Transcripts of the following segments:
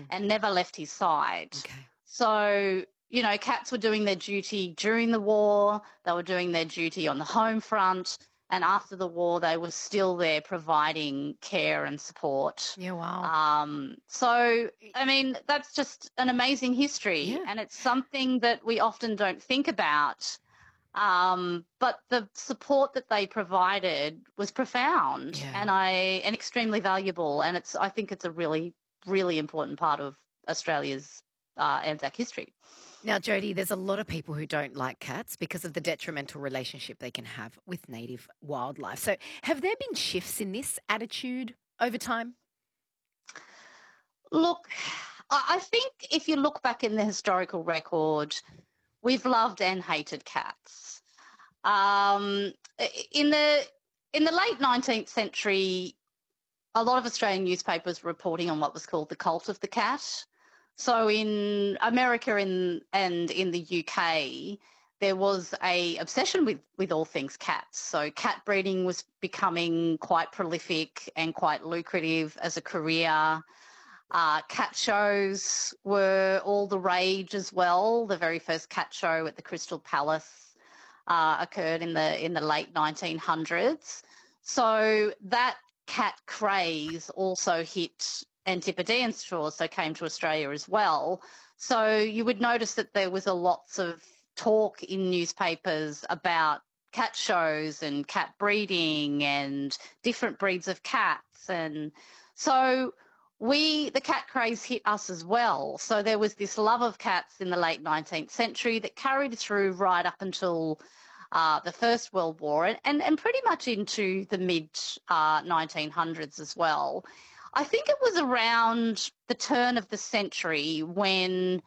and never left his side. Okay. So, you know, cats were doing their duty during the war, they were doing their duty on the home front, and after the war, they were still there providing care and support. Yeah, wow. So, I mean, that's just an amazing history, Yeah. and it's something that we often don't think about. But the support that they provided was profound Yeah. and extremely valuable, and I think it's a really, really important part of Australia's Anzac history. Now, Jody, there's a lot of people who don't like cats because of the detrimental relationship they can have with native wildlife. So, have there been shifts in this attitude over time? Look, I think if you look back in the historical record, we've loved and hated cats. Um, in the late 19th century, a lot of Australian newspapers were reporting on what was called the cult of the cat. So in America and in the UK, there was a obsession with all things cats. So cat breeding was becoming quite prolific and quite lucrative as a career. Cat shows were all the rage as well. The very first cat show at the Crystal Palace occurred in the late 1900s. So that cat craze also hit Antipodean shores, so came to Australia as well. So you would notice that there was a lots of talk in newspapers about cat shows and cat breeding and different breeds of cats. And so the cat craze hit us as well. So there was this love of cats in the late 19th century that carried through right up until the First World War and pretty much into the mid 1900s as well. I think it was around the turn of the century when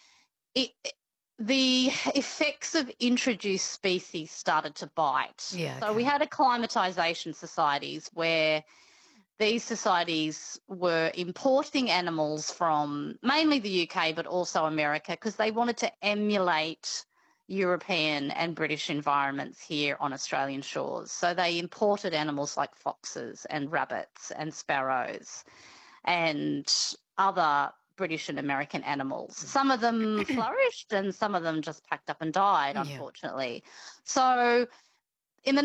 the effects of introduced species started to bite. Yeah. So we had acclimatization societies where these societies were importing animals from mainly the UK, but also America, because they wanted to emulate European and British environments here on Australian shores. So they imported animals like foxes and rabbits and sparrows and other British and American animals. Some of them flourished and some of them just packed up and died, unfortunately. So in the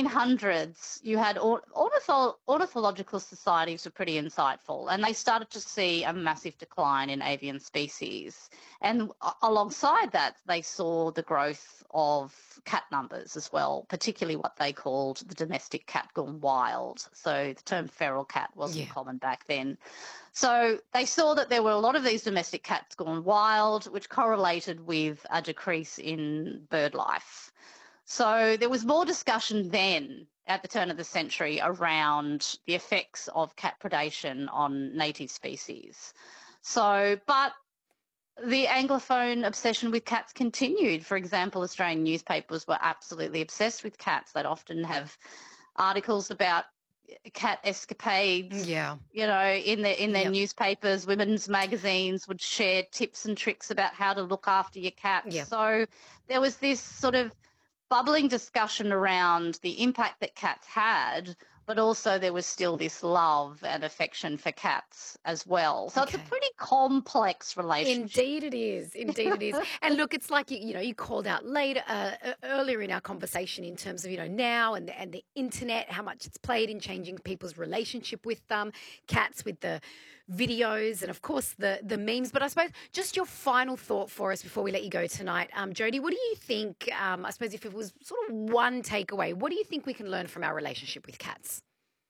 1900s, you had ornithological societies were pretty insightful, and they started to see a massive decline in avian species. And alongside that, they saw the growth of cat numbers as well, particularly what they called the domestic cat gone wild. So the term feral cat wasn't common back then. So they saw that there were a lot of these domestic cats gone wild, which correlated with a decrease in bird life. So there was more discussion then at the turn of the century around the effects of cat predation on native species. So, but the Anglophone obsession with cats continued. For example, Australian newspapers were absolutely obsessed with cats. They'd often have articles about cat escapades. Yeah. You know, in their newspapers, women's magazines would share tips and tricks about how to look after your cats. Yeah. So there was this sort of bubbling discussion around the impact that cats had, but also there was still this love and affection for cats as well. So it's a pretty complex relationship. Indeed it is. Indeed it is. And look, it's like, you called out later, earlier in our conversation in terms of, now and the internet, how much it's played in changing people's relationship with cats, with the videos and, of course, the memes. But I suppose just your final thought for us before we let you go tonight. Jody, what do you think, I suppose if it was sort of one takeaway, what do you think we can learn from our relationship with cats?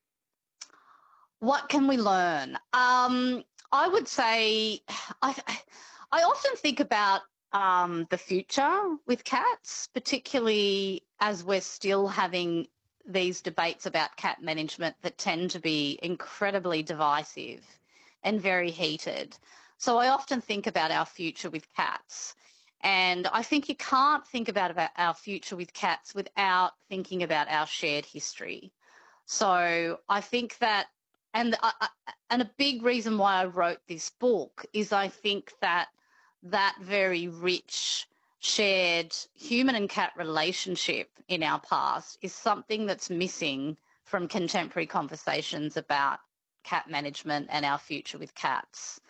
What can we learn? I would say I often think about the future with cats, particularly as we're still having these debates about cat management that tend to be incredibly divisive and very heated. So I often think about our future with cats. And I think you can't think about our future with cats without thinking about our shared history. So I think that and a big reason why I wrote this book is I think that very rich shared human and cat relationship in our past is something that's missing from contemporary conversations about cat management and our future with cats.